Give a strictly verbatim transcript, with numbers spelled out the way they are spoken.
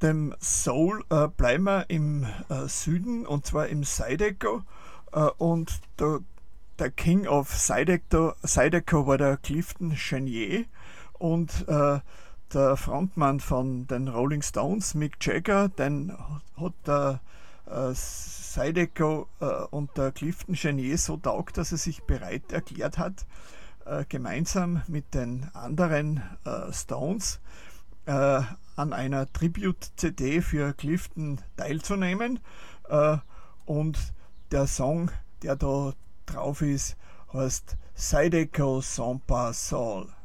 dem Soul äh, bleiben wir im äh, Süden, und zwar im Zydeco. Äh, und der, der King of Zydeco, Zydeco war der Clifton Chenier, und äh, der Frontmann von den Rolling Stones, Mick Jagger, den hat der äh, Zydeco äh, und der Clifton Chenier so taugt, dass er sich bereit erklärt hat, äh, gemeinsam mit den anderen äh, Stones äh, an einer Tribute-C D für Clifton teilzunehmen. Äh, und der Song, der da drauf ist, heißt Zydeco Sans Pas Saul.